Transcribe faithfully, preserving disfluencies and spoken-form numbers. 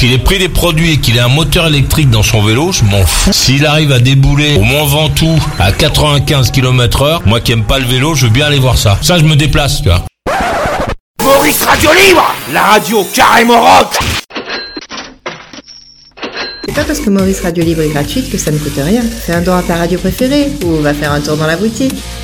Qu'il ait pris des produits et qu'il ait un moteur électrique dans son vélo, je m'en fous. S'il arrive à débouler au Mont Ventoux à quatre-vingt-quinze kilomètres heure, moi qui aime pas le vélo, je veux bien aller voir ça. Ça, je me déplace, tu vois. Maurice Radio Libre, la radio carrément rock. C'est pas parce que Maurice Radio Libre est gratuite que ça ne coûte rien. Fais un don à ta radio préférée ou va faire un tour dans la boutique.